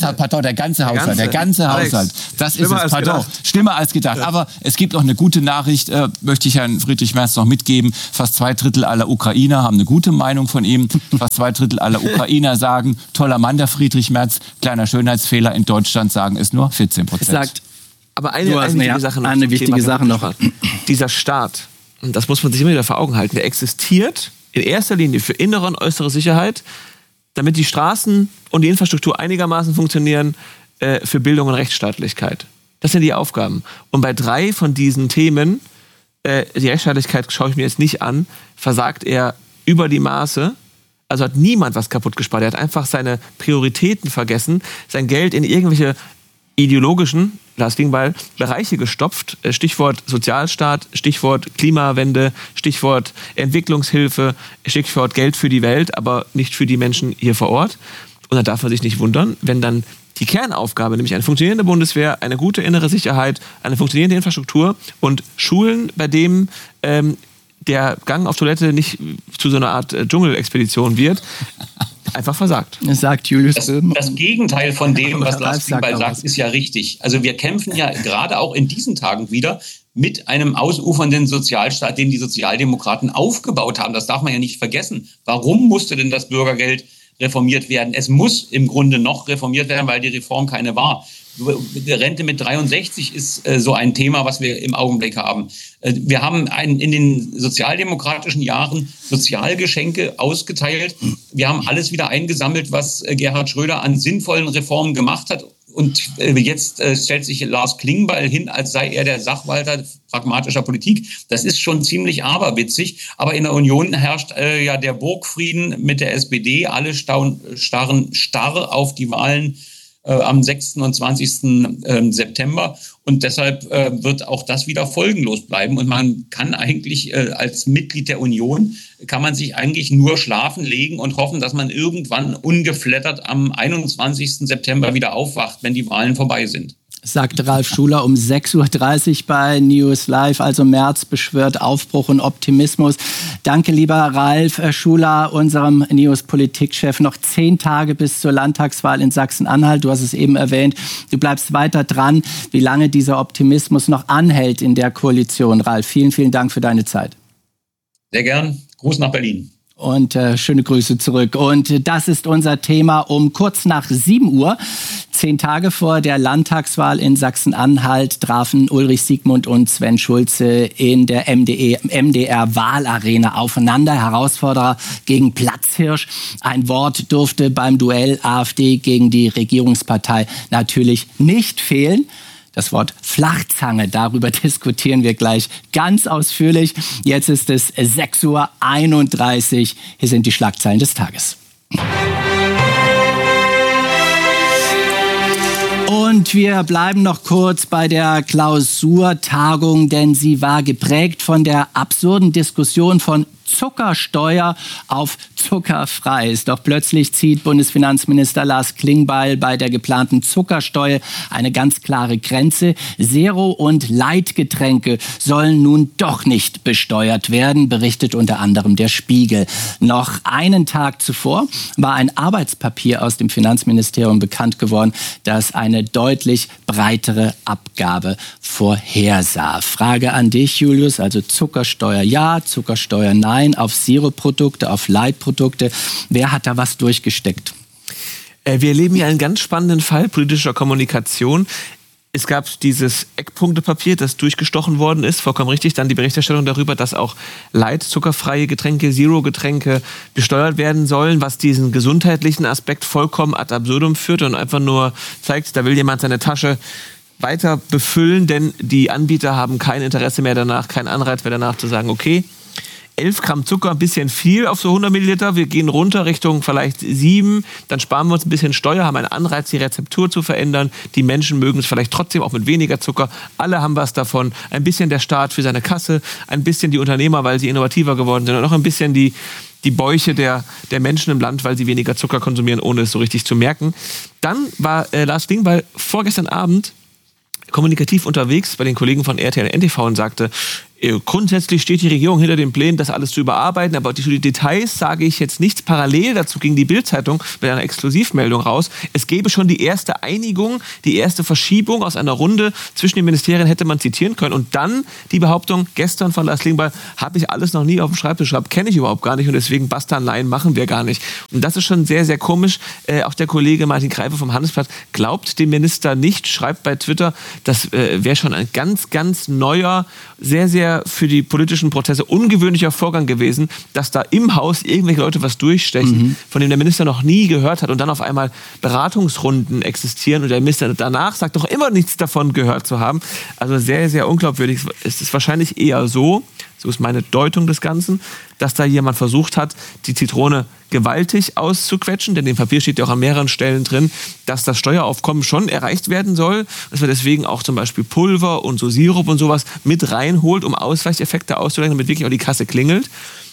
Haushalt. Das ist es, pardon. Schlimmer als gedacht. Aber es gibt auch eine gute Nachricht, möchte ich Herrn Friedrich Merz noch mitgeben. Fast 2/3 aller Ukrainer haben eine gute Meinung von ihm. Fast 2/3 aller Ukrainer sagen, toller Mann, der Friedrich Merz. Kleiner Schönheitsfehler, in Deutschland sagen es nur 14%. Sagt, aber eine wichtige Sache noch. Dieser Staat, und das muss man sich immer wieder vor Augen halten, der existiert in erster Linie für innere und äußere Sicherheit, damit die Straßen und die Infrastruktur einigermaßen funktionieren, für Bildung und Rechtsstaatlichkeit. Das sind die Aufgaben. Und bei 3 von diesen Themen die Rechtsstaatlichkeit schaue ich mir jetzt nicht an, versagt er über die Maße. Also hat niemand was kaputt gespart. Er hat einfach seine Prioritäten vergessen, sein Geld in irgendwelche ideologischen, Lars Klingbeil, Bereiche gestopft. Stichwort Sozialstaat, Stichwort Klimawende, Stichwort Entwicklungshilfe, Stichwort Geld für die Welt, aber nicht für die Menschen hier vor Ort. Und da darf man sich nicht wundern, wenn dann die Kernaufgabe, nämlich eine funktionierende Bundeswehr, eine gute innere Sicherheit, eine funktionierende Infrastruktur und Schulen, bei dem der Gang auf Toilette nicht zu so einer Art Dschungelexpedition wird, einfach versagt. Sagt Julius Böhm. Das Gegenteil von dem, was Lars Klingbeil sagt, ist ja richtig. Also wir kämpfen ja gerade auch in diesen Tagen wieder mit einem ausufernden Sozialstaat, den die Sozialdemokraten aufgebaut haben. Das darf man ja nicht vergessen. Warum musste denn das Bürgergeld reformiert werden? Es muss im Grunde noch reformiert werden, weil die Reform keine war. Die Rente mit 63 ist so ein Thema, was wir im Augenblick haben. Wir haben in den sozialdemokratischen Jahren Sozialgeschenke ausgeteilt. Wir haben alles wieder eingesammelt, was Gerhard Schröder an sinnvollen Reformen gemacht hat. Und jetzt stellt sich Lars Klingbeil hin, als sei er der Sachwalter pragmatischer Politik. Das ist schon ziemlich aberwitzig. Aber in der Union herrscht ja der Burgfrieden mit der SPD. Alle starren starr auf die Wahlen am 6. und 20. September. Und deshalb wird auch das wieder folgenlos bleiben. Und man kann eigentlich als Mitglied der Union, kann man sich eigentlich nur schlafen legen und hoffen, dass man irgendwann ungeflattert am 21. September wieder aufwacht, wenn die Wahlen vorbei sind. Sagte Ralf Schuler um 6.30 Uhr bei News Live. Also Merz beschwört Aufbruch und Optimismus. Danke, lieber Ralf Schuler, unserem News-Politikchef. Noch 10 Tage bis zur Landtagswahl in Sachsen-Anhalt. Du hast es eben erwähnt. Du bleibst weiter dran. Wie lange dieser Optimismus noch anhält in der Koalition, Ralf. Vielen, vielen Dank für deine Zeit. Sehr gern. Gruß nach Berlin. Und schöne Grüße zurück. Und das ist unser Thema um kurz nach 7 Uhr. 10 Tage vor der Landtagswahl in Sachsen-Anhalt trafen Ulrich Siegmund und Sven Schulze in der MDR-Wahlarena aufeinander. Herausforderer gegen Platzhirsch. Ein Wort durfte beim Duell AfD gegen die Regierungspartei natürlich nicht fehlen. Das Wort Flachzange, darüber diskutieren wir gleich ganz ausführlich. Jetzt ist es 6.31 Uhr. Hier sind die Schlagzeilen des Tages. Und wir bleiben noch kurz bei der Klausurtagung, denn sie war geprägt von der absurden Diskussion von Zuckersteuer auf zuckerfreies. Doch plötzlich zieht Bundesfinanzminister Lars Klingbeil bei der geplanten Zuckersteuer eine ganz klare Grenze. Zero- und Leitgetränke sollen nun doch nicht besteuert werden, berichtet unter anderem der Spiegel. Noch einen Tag zuvor war ein Arbeitspapier aus dem Finanzministerium bekannt geworden, das eine deutlich breitere Abgabe vorhersah. Frage an dich, Julius, also Zuckersteuer ja, Zuckersteuer nein. Auf Zero-Produkte, auf Light-Produkte. Wer hat da was durchgesteckt? Wir erleben hier einen ganz spannenden Fall politischer Kommunikation. Es gab dieses Eckpunktepapier, das durchgestochen worden ist, vollkommen richtig. Dann die Berichterstattung darüber, dass auch Light, zuckerfreie Getränke, Zero-Getränke besteuert werden sollen, was diesen gesundheitlichen Aspekt vollkommen ad absurdum führt und einfach nur zeigt, da will jemand seine Tasche weiter befüllen, denn die Anbieter haben kein Interesse mehr danach, keinen Anreiz mehr danach zu sagen, okay, 11 Gramm Zucker, ein bisschen viel auf so 100 Milliliter. Wir gehen runter Richtung vielleicht 7. Dann sparen wir uns ein bisschen Steuer, haben einen Anreiz, die Rezeptur zu verändern. Die Menschen mögen es vielleicht trotzdem auch mit weniger Zucker. Alle haben was davon. Ein bisschen der Staat für seine Kasse, ein bisschen die Unternehmer, weil sie innovativer geworden sind und auch ein bisschen die Bäuche der Menschen im Land, weil sie weniger Zucker konsumieren, ohne es so richtig zu merken. Dann war Lars Klingbeil vorgestern Abend kommunikativ unterwegs bei den Kollegen von RTL NTV und sagte, grundsätzlich steht die Regierung hinter den Plänen, das alles zu überarbeiten, aber zu den Details sage ich jetzt nichts. Parallel dazu ging die Bild-Zeitung mit einer Exklusivmeldung raus. Es gäbe schon die erste Einigung, die erste Verschiebung aus einer Runde zwischen den Ministerien hätte man zitieren können. Und dann die Behauptung gestern von Lars Klingbeil, habe ich alles noch nie auf dem Schreibtisch gehabt, kenne ich überhaupt gar nicht und deswegen Bastian-Lein machen wir gar nicht. Und das ist schon sehr, sehr komisch. Auch der Kollege Martin Kreipe vom Handelsblatt glaubt dem Minister nicht, schreibt bei Twitter, das wäre schon ein ganz, ganz neuer, sehr, sehr sehr für die politischen Prozesse ungewöhnlicher Vorgang gewesen, dass da im Haus irgendwelche Leute was durchstechen, von dem der Minister noch nie gehört hat und dann auf einmal Beratungsrunden existieren und der Minister danach sagt doch immer nichts davon gehört zu haben. Also sehr, sehr unglaubwürdig. Es ist wahrscheinlich eher so ist meine Deutung des Ganzen, dass da jemand versucht hat, die Zitrone gewaltig auszuquetschen, denn im Papier steht ja auch an mehreren Stellen drin, dass das Steueraufkommen schon erreicht werden soll, dass man deswegen auch zum Beispiel Pulver und so Sirup und sowas mit reinholt, um Ausweicheffekte auszugleichen, damit wirklich auch die Kasse klingelt.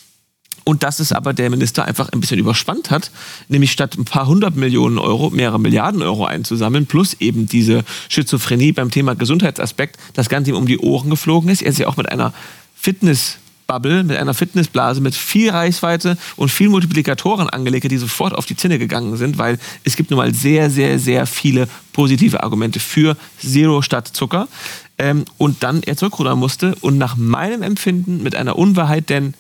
Und dass es aber der Minister einfach ein bisschen überspannt hat, nämlich statt ein paar 100 Millionen Euro, mehrere Milliarden Euro einzusammeln, plus eben diese Schizophrenie beim Thema Gesundheitsaspekt, das Ganze ihm um die Ohren geflogen ist. Er ist ja auch mit einer Fitnessbubble, mit einer Fitnessblase, mit viel Reichweite und viel Multiplikatoren angelegt, die sofort auf die Zinne gegangen sind, weil es gibt nun mal sehr, sehr, sehr viele positive Argumente für Zero statt Zucker. Und dann er zurückrudern musste und nach meinem Empfinden mit einer Unwahrheit, denn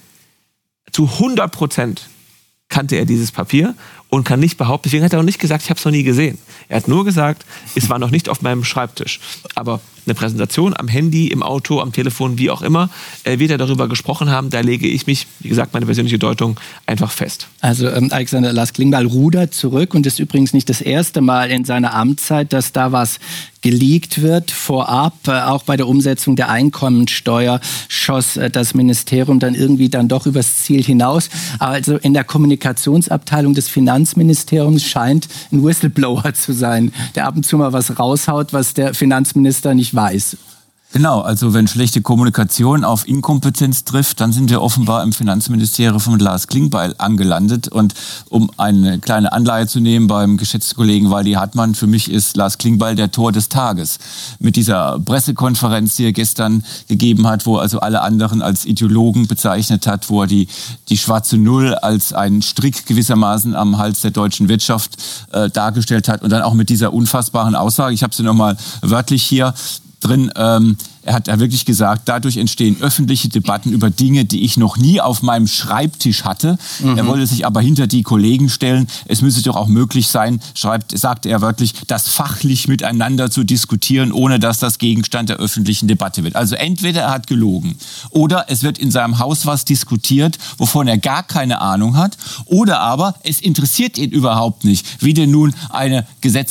zu 100% kannte er dieses Papier und kann nicht behaupten, deswegen hat er auch nicht gesagt, ich habe es noch nie gesehen. Er hat nur gesagt, es war noch nicht auf meinem Schreibtisch. Aber eine Präsentation am Handy, im Auto, am Telefon, wie auch immer, wird er darüber gesprochen haben. Da lege ich mich, wie gesagt, meine persönliche Deutung einfach fest. Also Alexander Lars Klingbeil rudert zurück und ist übrigens nicht das erste Mal in seiner Amtszeit, dass da was geleakt wird vorab. Auch bei der Umsetzung der Einkommensteuer schoss das Ministerium dann irgendwie dann doch übers Ziel hinaus. Also in der Kommunikationsabteilung des Finanzministeriums scheint ein Whistleblower zu sein, der ab und zu mal was raushaut, was der Finanzminister nicht weiß. Genau, also wenn schlechte Kommunikation auf Inkompetenz trifft, dann sind wir offenbar im Finanzministerium von Lars Klingbeil angelandet. Und um eine kleine Anleihe zu nehmen beim geschätzten Kollegen Waldi Hartmann, für mich ist Lars Klingbeil der Tor des Tages. Mit dieser Pressekonferenz, die er gestern gegeben hat, wo er also alle anderen als Ideologen bezeichnet hat, wo er die schwarze Null als einen Strick gewissermaßen am Hals der deutschen Wirtschaft dargestellt hat. Und dann auch mit dieser unfassbaren Aussage, ich habe sie nochmal wörtlich hier drin, er hat wirklich gesagt, dadurch entstehen öffentliche Debatten über Dinge, die ich noch nie auf meinem Schreibtisch hatte. Er wollte sich aber hinter die Kollegen stellen. Es müsse doch auch möglich sein, sagte er wörtlich, das fachlich miteinander zu diskutieren, ohne dass das Gegenstand der öffentlichen Debatte wird. Also entweder er hat gelogen oder es wird in seinem Haus was diskutiert, wovon er gar keine Ahnung hat, oder aber es interessiert ihn überhaupt nicht, wie denn nun ein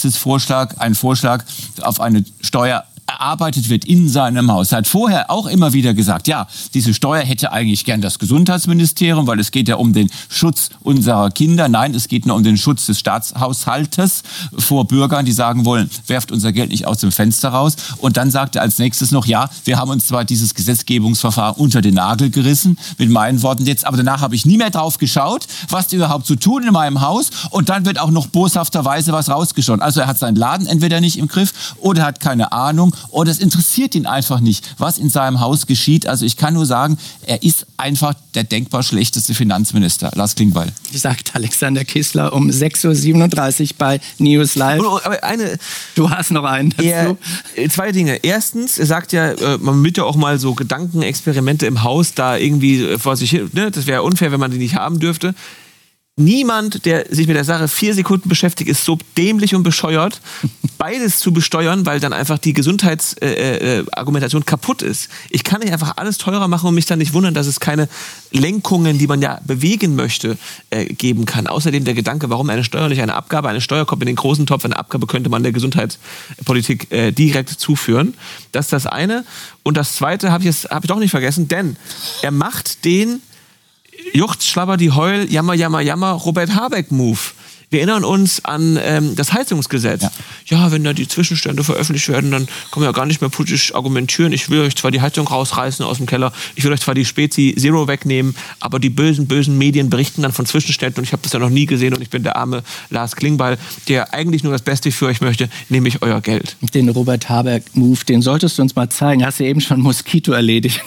Vorschlag auf eine Steuer erarbeitet wird in seinem Haus. Er hat vorher auch immer wieder gesagt, ja, diese Steuer hätte eigentlich gern das Gesundheitsministerium, weil es geht ja um den Schutz unserer Kinder. Nein, es geht nur um den Schutz des Staatshaushaltes vor Bürgern, die sagen wollen, werft unser Geld nicht aus dem Fenster raus. Und dann sagt er als nächstes noch, ja, wir haben uns zwar dieses Gesetzgebungsverfahren unter den Nagel gerissen, mit meinen Worten jetzt, aber danach habe ich nie mehr drauf geschaut, was die überhaupt zu tun in meinem Haus. Und dann wird auch noch boshafterweise was rausgeschaut. Also er hat seinen Laden entweder nicht im Griff oder hat keine Ahnung. Oder es interessiert ihn einfach nicht, was in seinem Haus geschieht. Also ich kann nur sagen, er ist einfach der denkbar schlechteste Finanzminister, Lars Klingbeil. Sagt Alexander Kissler um 6.37 Uhr bei News Live. Aber du hast noch einen dazu. Zwei Dinge. Erstens, er sagt ja, man wird ja auch mal so Gedankenexperimente im Haus da irgendwie vor sich hin, ne? Das wäre unfair, wenn man die nicht haben dürfte. Niemand, der sich mit der Sache 4 Sekunden beschäftigt, ist so dämlich und bescheuert, beides zu besteuern, weil dann einfach die Gesundheitsargumentation kaputt ist. Ich kann nicht einfach alles teurer machen und mich dann nicht wundern, dass es keine Lenkungen, die man ja bewegen möchte, geben kann. Außerdem der Gedanke, warum eine Steuer nicht eine Abgabe? Eine Steuer kommt in den großen Topf, eine Abgabe könnte man der Gesundheitspolitik direkt zuführen. Das ist das eine. Und das zweite habe ich doch nicht vergessen, denn er macht den Juchz, Schlabber, die Heul, Jammer, Jammer, Jammer, Robert Habeck-Move. Wir erinnern uns an das Heizungsgesetz. Ja, wenn da die Zwischenstände veröffentlicht werden, dann kann man ja gar nicht mehr politisch argumentieren. Ich will euch zwar die Heizung rausreißen aus dem Keller, ich will euch zwar die Spezi Zero wegnehmen, aber die bösen Medien berichten dann von Zwischenständen und ich habe das ja noch nie gesehen und ich bin der arme Lars Klingbeil, der eigentlich nur das Beste für euch möchte, nämlich euer Geld. Den Robert Habeck-Move, den solltest du uns mal zeigen. Hast du eben schon Moskito erledigt.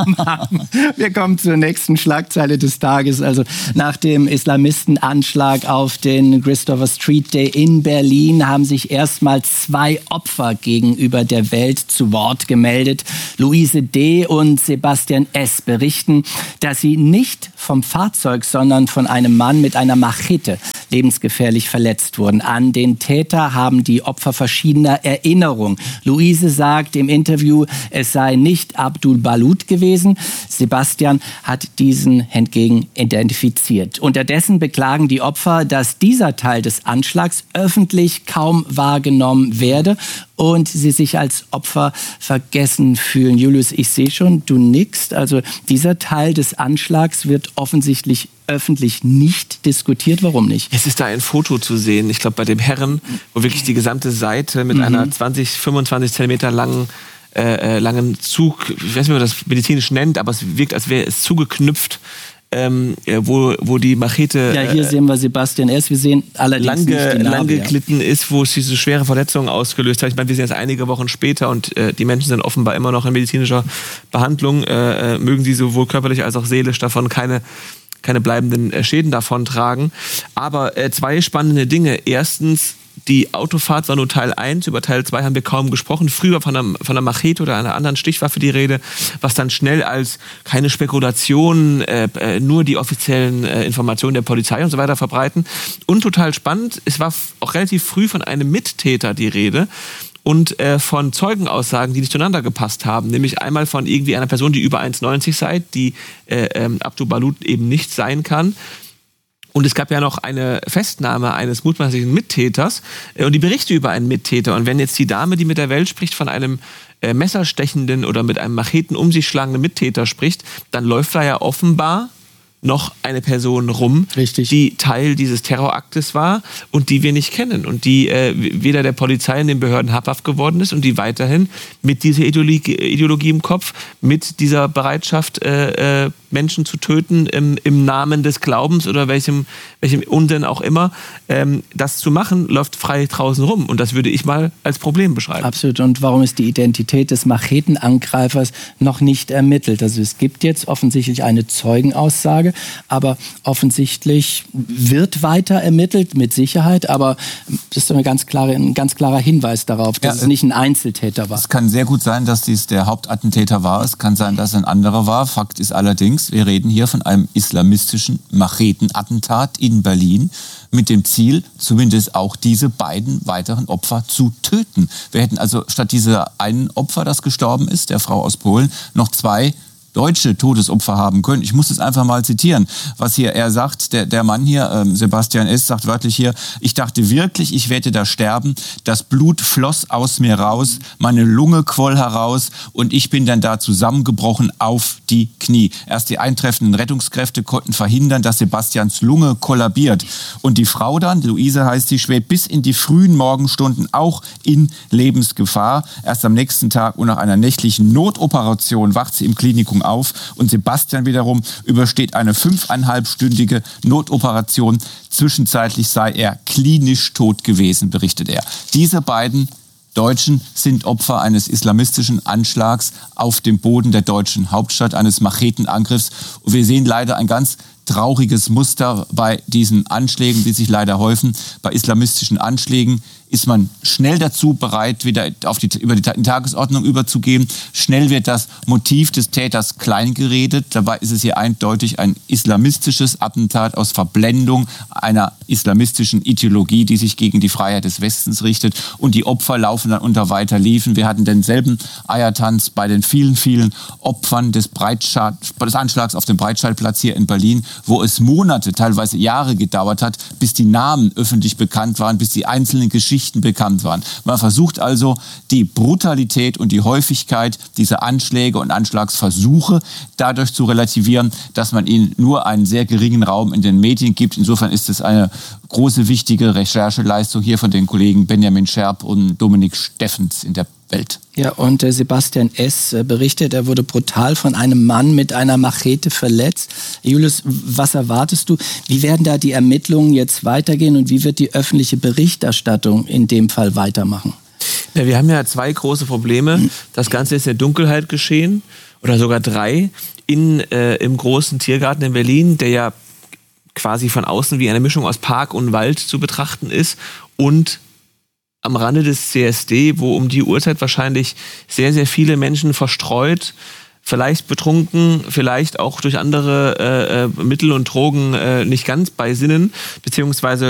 Wir kommen zur nächsten Schlagzeile des Tages. Also nach dem Islamistenanschlag auf den den Christopher Street Day in Berlin haben sich erstmal 2 Opfer gegenüber der Welt zu Wort gemeldet. Luise D. und Sebastian S. berichten, dass sie nicht vom Fahrzeug, sondern von einem Mann mit einer Machete lebensgefährlich verletzt wurden. An den Täter haben die Opfer verschiedener Erinnerungen. Luise sagt im Interview, es sei nicht Abdul Balut gewesen. Sebastian hat diesen hingegen identifiziert. Unterdessen beklagen die Opfer, dass dieser Teil des Anschlags öffentlich kaum wahrgenommen werde und sie sich als Opfer vergessen fühlen. Julius, ich sehe schon, du nickst. Also dieser Teil des Anschlags wird offensichtlich öffentlich nicht diskutiert. Warum nicht? Es ist da ein Foto zu sehen, ich glaube bei dem Herren, wo wirklich die gesamte Seite mit einer 20, 25 Zentimeter langen Zug, ich weiß nicht, wie man das medizinisch nennt, aber es wirkt, als wäre es zugeknüpft, wo die Machete ja, hier sehen wir Sebastian S. Wir sehen allerdings nicht die Narbe, lang geglitten ist, wo es diese schwere Verletzung ausgelöst hat. Ich meine, wir sind jetzt einige Wochen später und die Menschen sind offenbar immer noch in medizinischer Behandlung, mögen sie sowohl körperlich als auch seelisch davon keine bleibenden Schäden davontragen. Aber 2 spannende Dinge. Erstens, die Autofahrt war nur Teil 1, über Teil 2 haben wir kaum gesprochen. Früher von einer Machete oder einer anderen Stichwaffe die Rede, was dann schnell als keine Spekulation, nur die offiziellen Informationen der Polizei und so weiter verbreiten. Und total spannend, es war auch relativ früh von einem Mittäter die Rede und von Zeugenaussagen, die nicht zueinander gepasst haben. Nämlich einmal von irgendwie einer Person, die über 1,90 sei, die Abdul Balut eben nicht sein kann. Und es gab ja noch eine Festnahme eines mutmaßlichen Mittäters und die Berichte über einen Mittäter. Und wenn jetzt die Dame, die mit der Welt spricht, von einem messerstechenden oder mit einem Macheten um sich schlagenden Mittäter spricht, dann läuft da ja offenbar noch eine Person rum, Richtig, die Teil dieses Terroraktes war und die wir nicht kennen und die weder der Polizei in den Behörden habhaft geworden ist und die weiterhin mit dieser Ideologie im Kopf, mit dieser Bereitschaft, Menschen zu töten im Namen des Glaubens oder welchem Unsinn auch immer, das zu machen, läuft frei draußen rum. Und das würde ich mal als Problem beschreiben. Absolut. Und warum ist die Identität des Machetenangreifers noch nicht ermittelt? Also es gibt jetzt offensichtlich eine Zeugenaussage, aber offensichtlich wird weiter ermittelt, mit Sicherheit. Aber das ist ein ganz klarer Hinweis darauf, dass es nicht ein Einzeltäter war. Es kann sehr gut sein, dass dies der Hauptattentäter war. Es kann sein, dass ein anderer war. Fakt ist allerdings, wir reden hier von einem islamistischen Machetenattentat in Berlin mit dem Ziel, zumindest auch diese beiden weiteren Opfer zu töten. Wir hätten also statt dieser einen Opfer, das gestorben ist, der Frau aus Polen, noch 2 deutsche Todesopfer haben können. Ich muss es einfach mal zitieren, was hier er sagt, der Mann hier, Sebastian S., sagt wörtlich hier, ich dachte wirklich, ich werde da sterben, das Blut floss aus mir raus, meine Lunge quoll heraus und ich bin dann da zusammengebrochen auf die Knie. Erst die eintreffenden Rettungskräfte konnten verhindern, dass Sebastians Lunge kollabiert. Und die Frau dann, Luise heißt sie, schwebt bis in die frühen Morgenstunden auch in Lebensgefahr. Erst am nächsten Tag und nach einer nächtlichen Notoperation wacht sie im Klinikum auf und Sebastian wiederum übersteht eine 5,5-stündige Notoperation. Zwischenzeitlich sei er klinisch tot gewesen, berichtet er. Diese beiden Deutschen sind Opfer eines islamistischen Anschlags auf dem Boden der deutschen Hauptstadt, eines Machetenangriffs. Und wir sehen leider ein ganz trauriges Muster bei diesen Anschlägen, die sich leider häufen. Bei islamistischen Anschlägen ist man schnell dazu bereit, wieder über die Tagesordnung überzugehen. Schnell wird das Motiv des Täters kleingeredet. Dabei ist es hier eindeutig ein islamistisches Attentat aus Verblendung einer islamistischen Ideologie, die sich gegen die Freiheit des Westens richtet. Und die Opfer laufen dann unter weiter Liefen. Wir hatten denselben Eiertanz bei den vielen, vielen Opfern des Anschlags auf dem Breitscheidplatz hier in Berlin, wo es Monate, teilweise Jahre gedauert hat, bis die Namen öffentlich bekannt waren, bis die einzelnen Geschichten bekannt waren. Man versucht also, die Brutalität und die Häufigkeit dieser Anschläge und Anschlagsversuche dadurch zu relativieren, dass man ihnen nur einen sehr geringen Raum in den Medien gibt. Insofern ist es eine große, wichtige Rechercheleistung hier von den Kollegen Benjamin Scherb und Dominik Steffens in der Welt. Ja, und Sebastian S. berichtet, er wurde brutal von einem Mann mit einer Machete verletzt. Julius, was erwartest du? Wie werden da die Ermittlungen jetzt weitergehen und wie wird die öffentliche Berichterstattung in dem Fall weitermachen? Ja, wir haben ja 2 große Probleme. Das Ganze ist in der Dunkelheit geschehen oder sogar 3 im großen Tiergarten in Berlin, der ja quasi von außen wie eine Mischung aus Park und Wald zu betrachten ist und am Rande des CSD, wo um die Uhrzeit wahrscheinlich sehr, sehr viele Menschen verstreut, vielleicht betrunken, vielleicht auch durch andere Mittel und Drogen nicht ganz bei Sinnen, beziehungsweise